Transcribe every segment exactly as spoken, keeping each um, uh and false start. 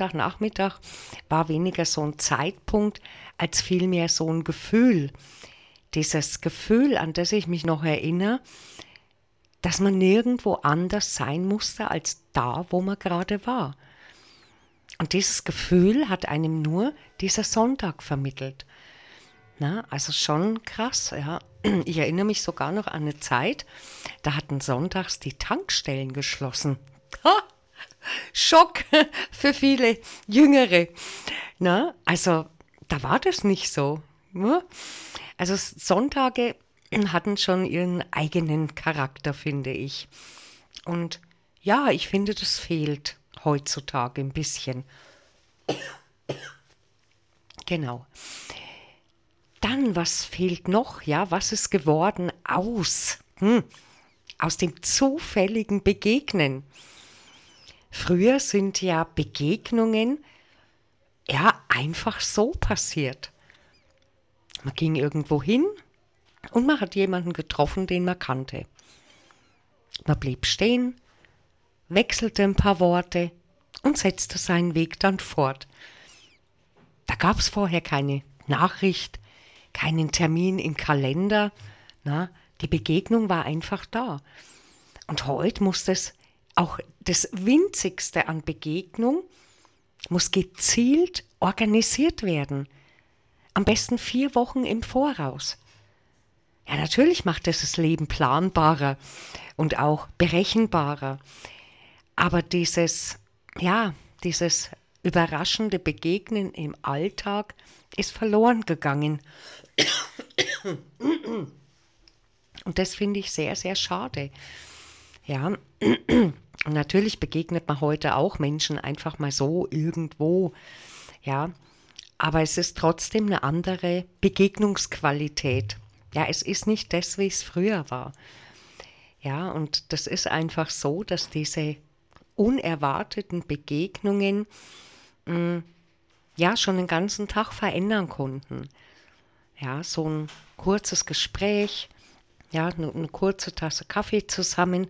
Sonntagnachmittag war weniger so ein Zeitpunkt, als vielmehr so ein Gefühl. Dieses Gefühl, an das ich mich noch erinnere, dass man nirgendwo anders sein musste als da, wo man gerade war. Und dieses Gefühl hat einem nur dieser Sonntag vermittelt. Na, also schon krass, ja. Ich erinnere mich sogar noch an eine Zeit, da hatten sonntags die Tankstellen geschlossen. Ha! Schock für viele Jüngere. Na, also da war das nicht so. Ne? Also Sonntage hatten schon ihren eigenen Charakter, finde ich. Und ja, ich finde, das fehlt heutzutage ein bisschen. Genau. Dann, was fehlt noch? Ja, was ist geworden aus? Hm, aus dem zufälligen Begegnen. Früher sind ja Begegnungen ja einfach so passiert. Man ging irgendwo hin und man hat jemanden getroffen, den man kannte. Man blieb stehen, wechselte ein paar Worte und setzte seinen Weg dann fort. Da gab es vorher keine Nachricht, keinen Termin im Kalender. Na, die Begegnung war einfach da. Und heute muss das, auch das Winzigste an Begegnung, muss gezielt organisiert werden. Am besten vier Wochen im Voraus. Ja, natürlich macht das das Leben planbarer und auch berechenbarer. Aber dieses, ja, dieses überraschende Begegnen im Alltag ist verloren gegangen. Und das finde ich sehr, sehr schade. Ja, und natürlich begegnet man heute auch Menschen einfach mal so irgendwo. Ja, aber es ist trotzdem eine andere Begegnungsqualität. Ja, es ist nicht das, wie es früher war. Ja, und das ist einfach so, dass diese unerwarteten Begegnungen mh, ja schon den ganzen Tag verändern konnten. Ja, so ein kurzes Gespräch, ja, eine, eine kurze Tasse Kaffee zusammen.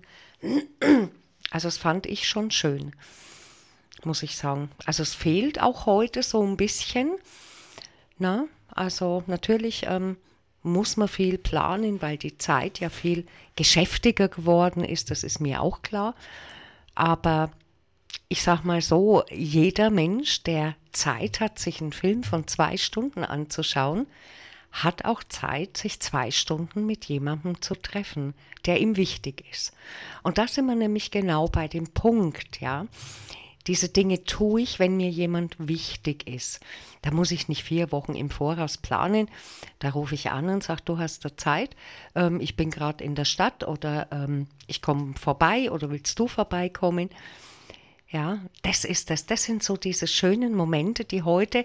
Also das fand ich schon schön, muss ich sagen. Also es fehlt auch heute so ein bisschen. Na, also natürlich ähm, muss man viel planen, weil die Zeit ja viel geschäftiger geworden ist, das ist mir auch klar. Aber ich sag mal so, jeder Mensch, der Zeit hat, sich einen Film von zwei Stunden anzuschauen, hat auch Zeit, sich zwei Stunden mit jemandem zu treffen, der ihm wichtig ist. Und da sind wir nämlich genau bei dem Punkt, ja. Diese Dinge tue ich, wenn mir jemand wichtig ist. Da muss ich nicht vier Wochen im Voraus planen. Da rufe ich an und sage, du hast da Zeit, ähm, ich bin gerade in der Stadt oder ähm, ich komme vorbei oder willst du vorbeikommen? Ja, das ist das. Das sind so diese schönen Momente, die heute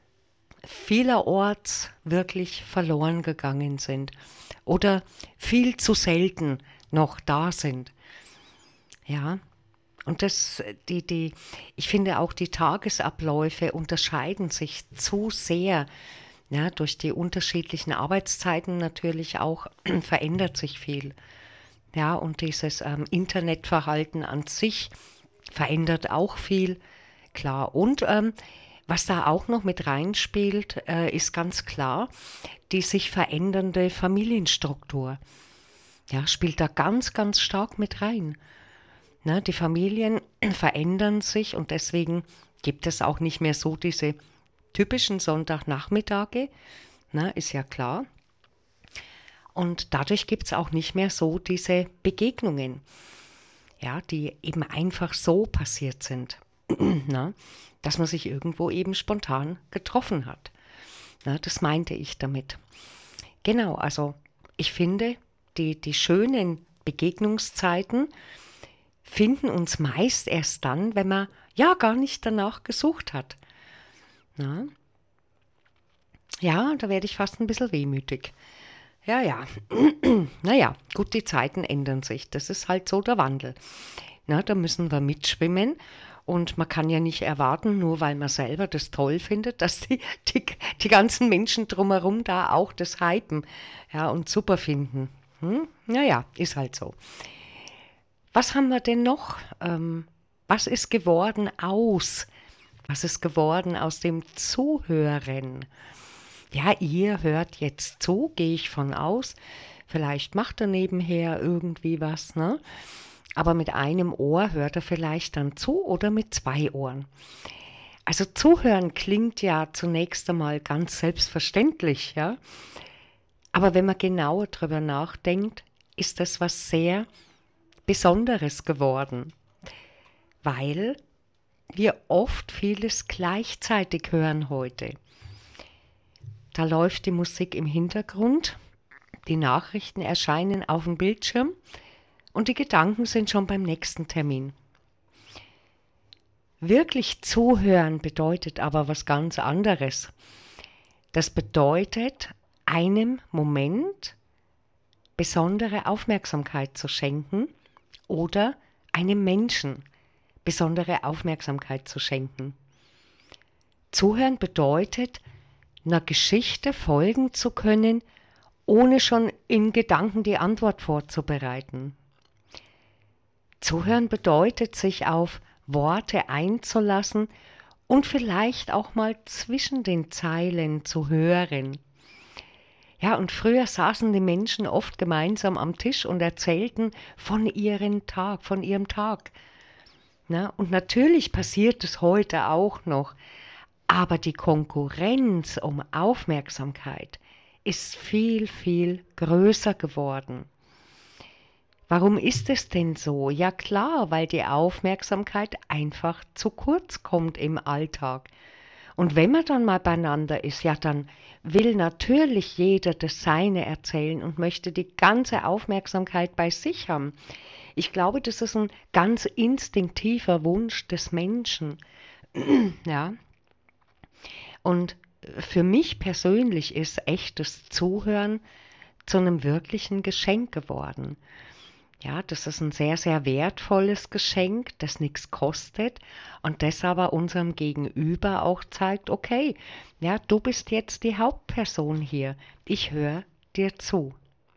vielerorts wirklich verloren gegangen sind oder viel zu selten noch da sind. Ja, und das, die, die, ich finde auch die Tagesabläufe unterscheiden sich zu sehr. Ja, durch die unterschiedlichen Arbeitszeiten natürlich auch verändert sich viel. Ja, und dieses ähm, Internetverhalten an sich verändert auch viel, klar. Und ähm, was da auch noch mit reinspielt, äh, ist ganz klar, die sich verändernde Familienstruktur. Ja, spielt da ganz, ganz stark mit rein. Ne, die Familien verändern sich und deswegen gibt es auch nicht mehr so diese typischen Sonntagnachmittage, ne, ist ja klar. Und dadurch gibt es auch nicht mehr so diese Begegnungen, ja, die eben einfach so passiert sind, ne, dass man sich irgendwo eben spontan getroffen hat. Ne, das meinte ich damit. Genau, also ich finde, die, die schönen Begegnungszeiten finden uns meist erst dann, wenn man ja gar nicht danach gesucht hat. Na? Ja, da werde ich fast ein bisschen wehmütig. Ja, ja. Naja, gut, die Zeiten ändern sich. Das ist halt so der Wandel. Na, da müssen wir mitschwimmen. Und man kann ja nicht erwarten, nur weil man selber das toll findet, dass die, die, die ganzen Menschen drumherum da auch das hypen, ja, und super finden. Hm? Naja, ist halt so. Was haben wir denn noch? Ähm, was ist geworden aus Was ist geworden aus dem Zuhören? Ja, ihr hört jetzt zu, gehe ich von aus. Vielleicht macht er nebenher irgendwie was, ne? Aber mit einem Ohr hört er vielleicht dann zu oder mit zwei Ohren. Also zuhören klingt ja zunächst einmal ganz selbstverständlich, ja. Aber wenn man genauer drüber nachdenkt, ist das was sehr Besonderes geworden, weil wir oft vieles gleichzeitig hören heute. Da läuft die Musik im Hintergrund, die Nachrichten erscheinen auf dem Bildschirm und die Gedanken sind schon beim nächsten Termin. Wirklich zuhören bedeutet aber was ganz anderes. Das bedeutet, einem Moment besondere Aufmerksamkeit zu schenken oder einem Menschen besondere Aufmerksamkeit zu schenken. Zuhören bedeutet, einer Geschichte folgen zu können, ohne schon in Gedanken die Antwort vorzubereiten. Zuhören bedeutet, sich auf Worte einzulassen und vielleicht auch mal zwischen den Zeilen zu hören. Ja, und früher saßen die Menschen oft gemeinsam am Tisch und erzählten von ihrem Tag, von ihrem Tag. Na, und natürlich passiert es heute auch noch, aber die Konkurrenz um Aufmerksamkeit ist viel, viel größer geworden. Warum ist es denn so? Ja klar, weil die Aufmerksamkeit einfach zu kurz kommt im Alltag. Und wenn man dann mal beieinander ist, ja dann will natürlich jeder das Seine erzählen und möchte die ganze Aufmerksamkeit bei sich haben. Ich glaube, das ist ein ganz instinktiver Wunsch des Menschen. Ja. Und für mich persönlich ist echtes Zuhören zu einem wirklichen Geschenk geworden. Ja, das ist ein sehr, sehr wertvolles Geschenk, das nichts kostet und das aber unserem Gegenüber auch zeigt, okay, ja, du bist jetzt die Hauptperson hier, ich höre dir zu.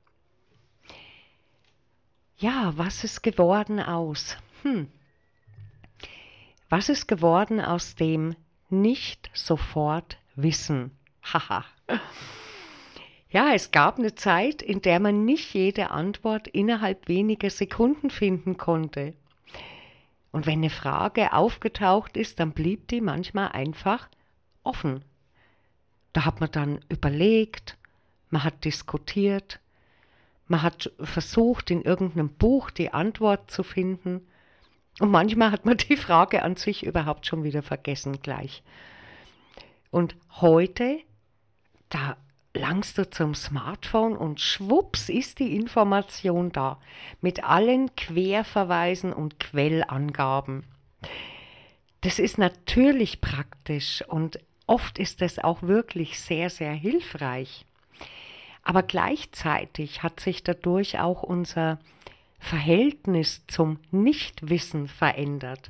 Ja, was ist geworden aus? Hm. Was ist geworden aus dem nicht sofort wissen? Haha. Ja, es gab eine Zeit, in der man nicht jede Antwort innerhalb weniger Sekunden finden konnte. Und wenn eine Frage aufgetaucht ist, dann blieb die manchmal einfach offen. Da hat man dann überlegt, man hat diskutiert, man hat versucht, in irgendeinem Buch die Antwort zu finden. Und manchmal hat man die Frage an sich überhaupt schon wieder vergessen gleich. Und heute, da langst du zum Smartphone und schwupps ist die Information da, mit allen Querverweisen und Quellangaben. Das ist natürlich praktisch und oft ist es auch wirklich sehr, sehr hilfreich. Aber gleichzeitig hat sich dadurch auch unser Verhältnis zum Nichtwissen verändert.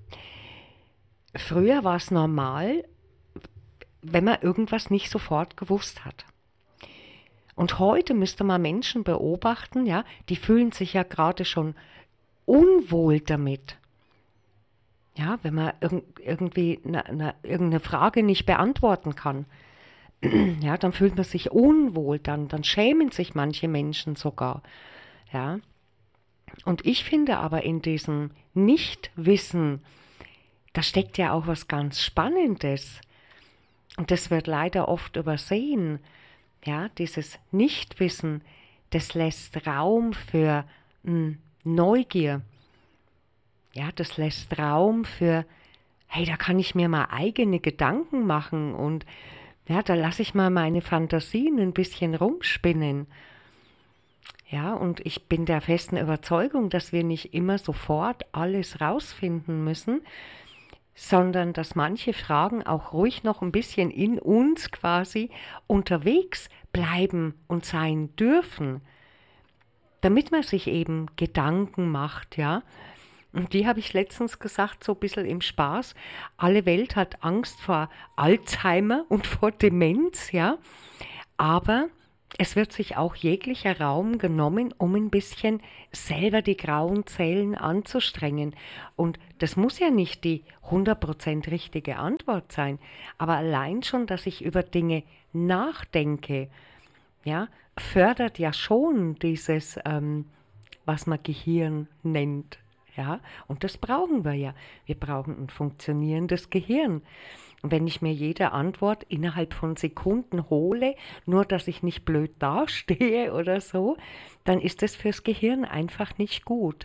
Früher war es normal, wenn man irgendwas nicht sofort gewusst hat. Und heute müsste man Menschen beobachten, ja, die fühlen sich ja gerade schon unwohl damit. Ja, wenn man irg- irgendwie eine, eine, irgendeine Frage nicht beantworten kann, ja, dann fühlt man sich unwohl, dann, dann schämen sich manche Menschen sogar. Ja. Und ich finde aber in diesem Nichtwissen, da steckt ja auch was ganz Spannendes. Und das wird leider oft übersehen. Ja, dieses Nichtwissen, das lässt Raum für mh, Neugier. Ja, das lässt Raum für, hey, da kann ich mir mal eigene Gedanken machen und ja, da lasse ich mal meine Fantasien ein bisschen rumspinnen. Ja, und ich bin der festen Überzeugung, dass wir nicht immer sofort alles rausfinden müssen, sondern dass manche Fragen auch ruhig noch ein bisschen in uns quasi unterwegs bleiben und sein dürfen, damit man sich eben Gedanken macht, ja. Und die habe ich letztens gesagt, so ein bisschen im Spaß, alle Welt hat Angst vor Alzheimer und vor Demenz, ja, aber Es wird sich auch jeglicher Raum genommen, um ein bisschen selber die grauen Zellen anzustrengen. Und das muss ja nicht die hundert Prozent richtige Antwort sein, aber allein schon, dass ich über Dinge nachdenke, ja, fördert ja schon dieses, ähm, was man Gehirn nennt. Ja, und das brauchen wir ja. Wir brauchen ein funktionierendes Gehirn. Und wenn ich mir jede Antwort innerhalb von Sekunden hole, nur dass ich nicht blöd dastehe oder so, dann ist das fürs Gehirn einfach nicht gut.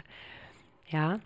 Ja,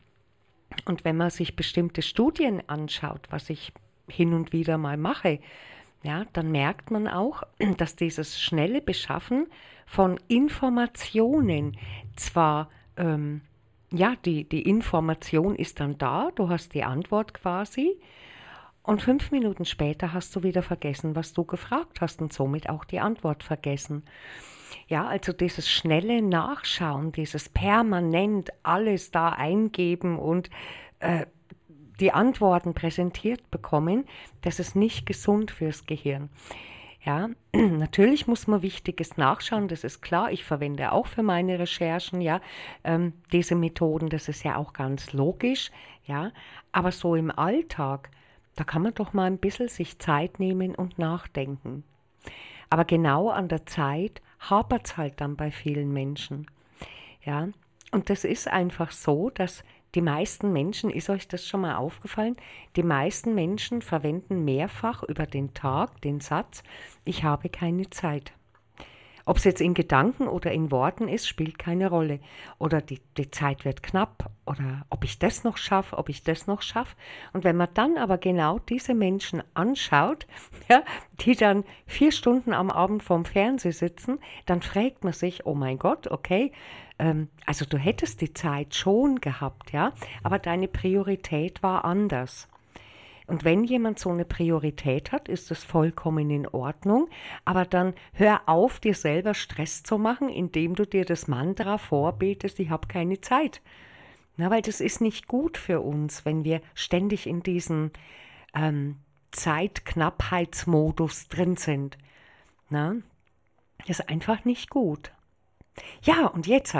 und wenn man sich bestimmte Studien anschaut, was ich hin und wieder mal mache, ja, dann merkt man auch, dass dieses schnelle Beschaffen von Informationen zwar, ähm, ja, die, die Information ist dann da, du hast die Antwort quasi, und fünf Minuten später hast du wieder vergessen, was du gefragt hast und somit auch die Antwort vergessen. Ja, also dieses schnelle Nachschauen, dieses permanent alles da eingeben und äh, die Antworten präsentiert bekommen, das ist nicht gesund fürs Gehirn. Ja, natürlich muss man Wichtiges nachschauen, das ist klar. Ich verwende auch für meine Recherchen, ja, ähm, diese Methoden, das ist ja auch ganz logisch, ja. Aber so im Alltag, da kann man doch mal ein bisschen sich Zeit nehmen und nachdenken. Aber genau an der Zeit hapert es halt dann bei vielen Menschen. Ja, und das ist einfach so, dass die meisten Menschen, ist euch das schon mal aufgefallen? Die meisten Menschen verwenden mehrfach über den Tag den Satz, ich habe keine Zeit. Ob es jetzt in Gedanken oder in Worten ist, spielt keine Rolle. Oder die, die Zeit wird knapp oder ob ich das noch schaffe, ob ich das noch schaffe. Und wenn man dann aber genau diese Menschen anschaut, ja, die dann vier Stunden am Abend vorm Fernseher sitzen, dann fragt man sich, oh mein Gott, okay, ähm, also du hättest die Zeit schon gehabt, ja, aber deine Priorität war anders. Und wenn jemand so eine Priorität hat, ist das vollkommen in Ordnung. Aber dann hör auf, dir selber Stress zu machen, indem du dir das Mantra vorbetest, ich habe keine Zeit. Na, weil das ist nicht gut für uns, wenn wir ständig in diesem ähm, Zeitknappheitsmodus drin sind. Na, das ist einfach nicht gut. Ja, und jetzt,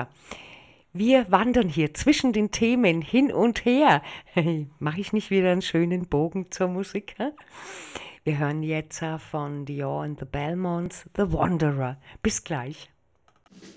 wir wandern hier zwischen den Themen hin und her. Mache ich nicht wieder einen schönen Bogen zur Musik? Hä? Wir hören jetzt von Dior and the Belmonts, The Wanderer. Bis gleich.